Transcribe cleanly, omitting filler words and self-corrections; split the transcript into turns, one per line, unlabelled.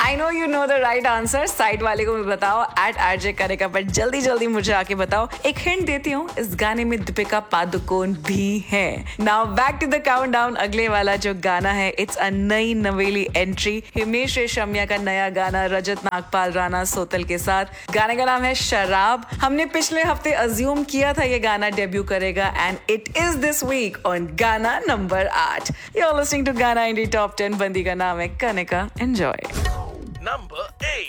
I know you know the right answer, side वाले को भी बताओ @RJ करेगा, बट जल्दी जल्दी मुझे आके बताओ। एक हिंट देती हूँ, इस गाने में दीपिका पादुकोण भी है। Now back to the countdown. अगले वाला जो गाना है, इट्स अ नई नवेली एंट्री, हिमेश रेशमिया का नया गाना रजत नागपाल राणा सोतल के साथ। गाने का नाम है शराब। हमने पिछले हफ्ते अज्यूम किया था ये गाना डेब्यू करेगा, and it is this week on गाना number 8। You are listening to गाना इंडी टॉप 10। बंदी का नाम है कनिका। एंजॉय।
Number 8.